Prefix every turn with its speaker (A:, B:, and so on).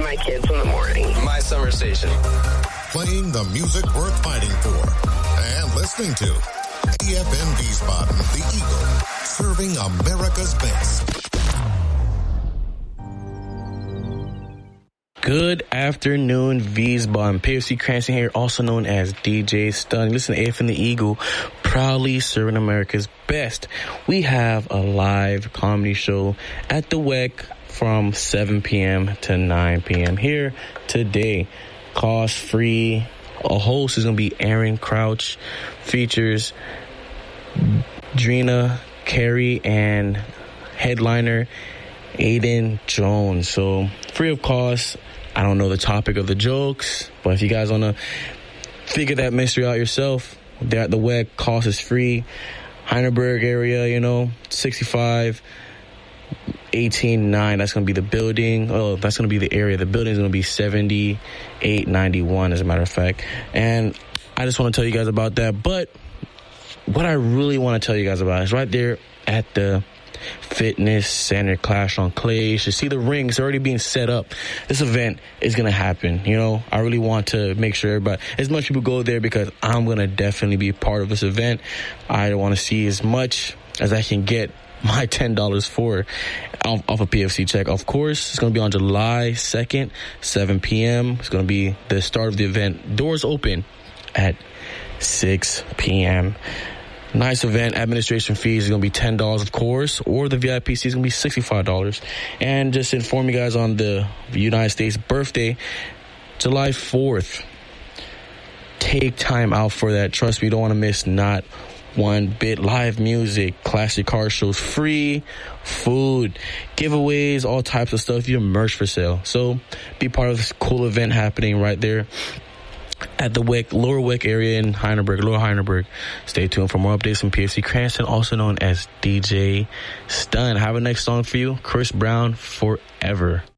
A: my kids in the morning.
B: My summer station.
C: Playing the music worth fighting for. And listening to AFM Wiesbaden, the Eagle, serving America's best.
D: Good afternoon, Wiesbaden. PFC Cranston here, also known as DJ Stun. Listen to AFM the Eagle, proudly serving America's best. We have a live comedy show at the WEC from 7 p.m. to 9 p.m. here today. Cost free. A host is going to be Aaron Crouch. Features Drina Carey and headliner Aiden Jones. So free of cost. I don't know the topic of the jokes, but if you guys want to figure that mystery out yourself, they're at the WEC. Cost is free. Heidelberg area, 65 18-9. That's going to be the building. Oh, that's going to be the area. The building is going to be 7891, as a matter of fact. And I just want to tell you guys about that. But what I really want to tell you guys about is right there at the Fitness Center, Clash on Clay. You should see the ring. It's already being set up. This event is going to happen. I really want to make sure everybody, as much people go there, because I'm going to definitely be part of this event. I want to see as much as I can get my $10 for off a PFC check. Of course, it's going to be on July 2nd, 7 p.m. It's going to be the start of the event. Doors open at 6 p.m. Nice event. Administration fees is going to be $10, of course, or the VIP is going to be $65. And just to inform you guys on the United States birthday, July 4th. Take time out for that. Trust me, you don't want to miss not one bit. Live music, classic car shows, free food, giveaways, all types of stuff. Your merch for sale. So be part of this cool event happening right there at the WEC, Lower WEC area in Lower Heidelberg. Stay tuned for more updates from PFC Cranston, also known as DJ Stun. I have a next song for you, Chris Brown, Forever.